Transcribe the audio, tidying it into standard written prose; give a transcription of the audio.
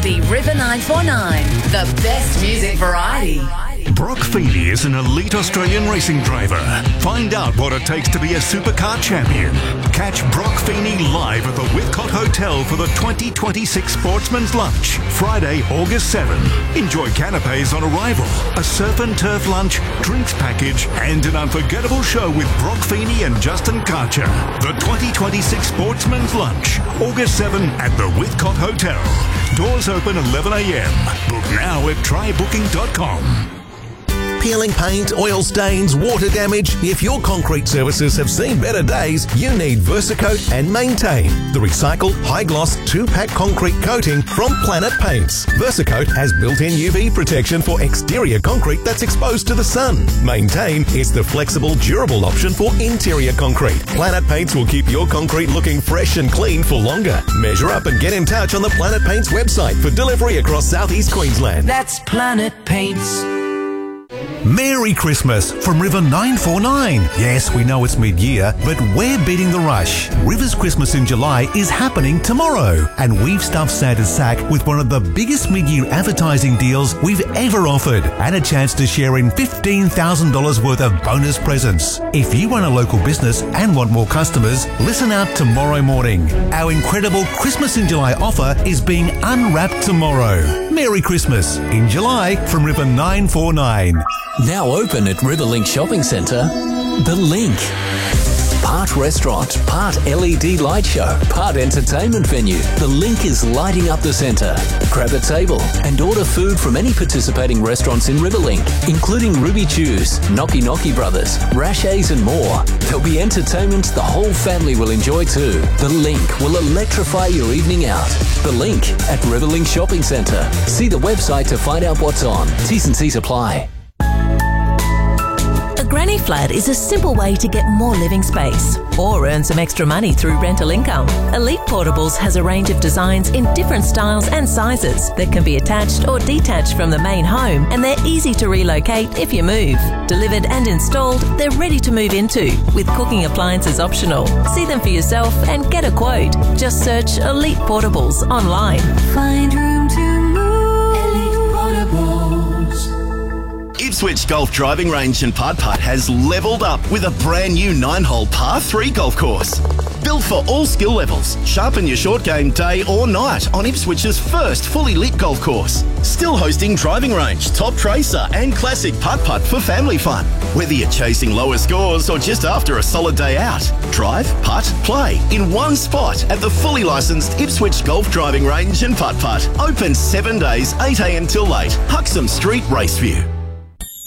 be River 949, the best music variety. Brock Feeney is an elite Australian racing driver. Find out what it takes to be a supercar champion. Catch Brock Feeney live at the Whitcott Hotel for the 2026 Sportsman's Lunch, Friday, August 7. Enjoy canapes on arrival, a surf and turf lunch, drinks package, and an unforgettable show with Brock Feeney and Justin Karcher. The 2026 Sportsman's Lunch, August 7 at the Whitcott Hotel. Doors open 11 a.m. Book now at trybooking.com. Peeling paint, oil stains, water damage. If your concrete services have seen better days, you need Versacoat and Maintain, the recycled high-gloss 2-pack concrete coating from Planet Paints. Versacoat has built-in UV protection for exterior concrete that's exposed to the sun. Maintain is the flexible, durable option for interior concrete. Planet Paints will keep your concrete looking fresh and clean for longer. Measure up and get in touch on the Planet Paints website for delivery across southeast Queensland. That's Planet Paints. Merry Christmas from River 949. Yes, we know it's mid-year, but we're beating the rush. River's Christmas in July is happening tomorrow, and we've stuffed Santa's sack with one of the biggest mid-year advertising deals we've ever offered, and a chance to share in $15,000 worth of bonus presents. If you run a local business and want more customers, listen out tomorrow morning. Our incredible Christmas in July offer is being unwrapped tomorrow. Merry Christmas in July from River 949. Now open at Riverlink Shopping Centre, The Link. Part restaurant, part LED light show, part entertainment venue. The Link is lighting up the centre. Grab a table and order food from any participating restaurants in Riverlink, including Ruby Chews, Knocky Knocky Brothers, Rashay's and more. There'll be entertainment the whole family will enjoy too. The Link will electrify your evening out. The Link at Riverlink Shopping Centre. See the website to find out what's on. T's and C's apply. A granny flat is a simple way to get more living space or earn some extra money through rental income. Elite Portables has a range of designs in different styles and sizes that can be attached or detached from the main home, and they're easy to relocate if you move. Delivered and installed, they're ready to move into, with cooking appliances optional. See them for yourself and get a quote. Just search Elite Portables online. Find room to move. Elite Portables. Ipswich Golf Driving Range and Putt Putt has levelled up with a brand new 9-hole par 3 golf course. Built for all skill levels, sharpen your short game day or night on Ipswich's first fully lit golf course. Still hosting driving range, top tracer and classic putt putt for family fun. Whether you're chasing lower scores or just after a solid day out, drive, putt, play in one spot at the fully licensed Ipswich Golf Driving Range and Putt Putt. Open 7 days, 8 a.m. till late, Huxham Street, Raceview.